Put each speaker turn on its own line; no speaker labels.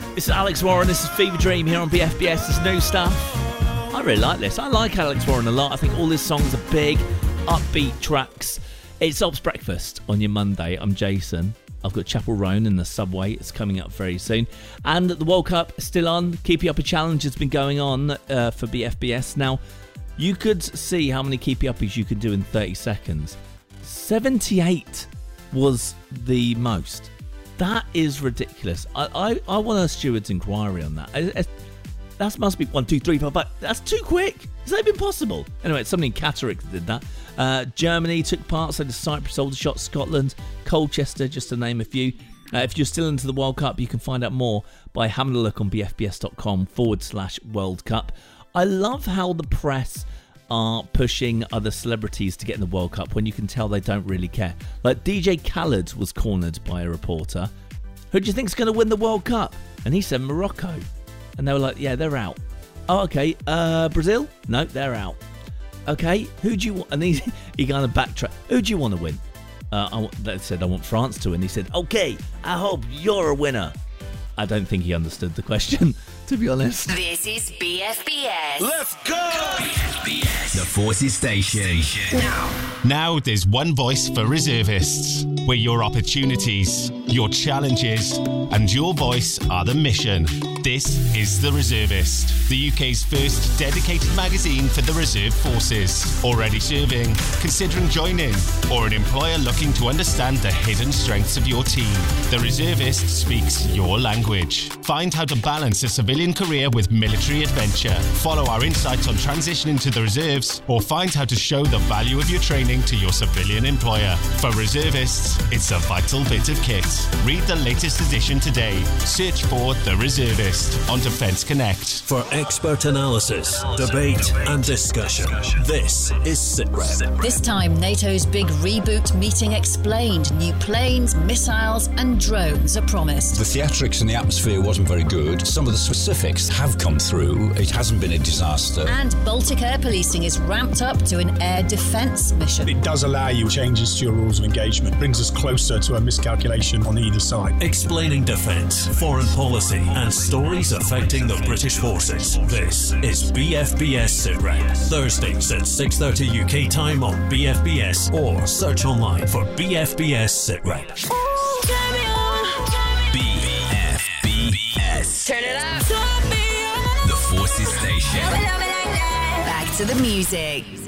This is Alex Warren, this is Fever Dream here on BFBS. This new stuff. I really like this. I like Alex Warren a lot. I think all his songs are big, upbeat tracks. It's Ops Breakfast on your Monday. I'm Jason. I've got Chapel Roan in the subway. It's coming up very soon. And the World Cup is still on. Keepy Uppy Challenge has been going on for BFBS. Now, you could see how many Keepy Uppies you could do in 30 seconds. 78 was the most. That is ridiculous. I want a steward's inquiry on that. That must be 1, 2, 3, 4, 5. That's too quick. Has that even possible? Anyway, somebody in Catterick did that. Germany took part, so did Cyprus, Aldershot, Scotland, Colchester, just to name a few. If you're still into the World Cup, you can find out more by having a look on bfbs.com/World Cup. I love how the press are pushing other celebrities to get in the World Cup when you can tell they don't really care. Like DJ Khaled was cornered by a reporter. Who do you think's going to win the World Cup? And he said Morocco. And they were like, yeah, they're out. Oh, okay. Brazil? No, they're out. Okay, who do you want? And he kind of backtracked. Who do you want to win? They said, I want France to win. He said, okay, I hope you're a winner. I don't think he understood the question, to be honest.
This is BFBS.
Let's go! BFBS.
The Forces Station.
Now there's one voice for reservists, where your opportunities, your challenges, and your voice are the mission. This is The Reservist, the UK's first dedicated magazine for the reserve forces. Already serving, considering joining, or an employer looking to understand the hidden strengths of your team. The Reservist speaks your language. Find how to balance a civilian career with military adventure. Follow our insights on transitioning to the reserves, or find how to show the value of your training to your civilian employer. For reservists, it's a vital bit of kit. Read the latest edition today. Search for The Reservist on Defence Connect.
For expert analysis, debate and discussion, this is SITREP.
This time, NATO's big reboot meeting explained. New planes, missiles and drones are promised.
The theatrics in the atmosphere wasn't very good. Some of the specifics have come through. It hasn't been a disaster.
And Baltic air policing is ramped up to an air defence mission.
It does allow you changes to your rules of engagement. Brings us closer to a miscalculation on either side.
Explaining defence, foreign policy and stories affecting the British forces. This is BFBS SITREP. Thursdays at 6:30 UK time on BFBS, or search online for BFBS SITREP.
BFBS.
Turn it up.
The Forces Station.
Back to the music.